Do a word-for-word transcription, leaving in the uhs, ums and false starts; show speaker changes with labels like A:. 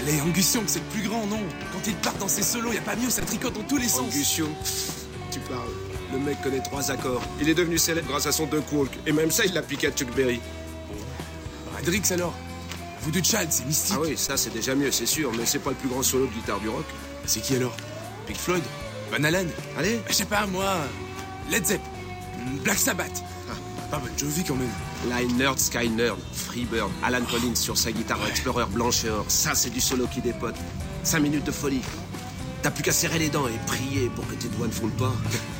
A: Allez, Angus Young, c'est le plus grand, non? Quand il part dans ses solos, y a pas mieux, ça tricote dans tous les sens.
B: Angus Young, tu parles. Le mec connaît trois accords. Il est devenu célèbre grâce à son Duck Walk. Et même ça, il l'a piqué à Chuck Berry.
A: Hendrix, alors? Voodoo Child, c'est mystique.
B: Ah oui, ça, c'est déjà mieux, c'est sûr. Mais c'est pas le plus grand solo de guitare du rock.
A: C'est qui, alors? Pink Floyd? Van Halen?
B: Allez.
A: Je sais pas, moi... Led Zepp? Black Sabbath? Ah, pas Bon Jovi, quand même.
B: Line Nerd, Sky Nerd, Freebird, Alan Collins sur sa guitare ouais. Explorer blanche et or. Ça, c'est du solo qui dépote. Cinq minutes de folie. T'as plus qu'à serrer les dents et prier pour que tes doigts ne fondent pas.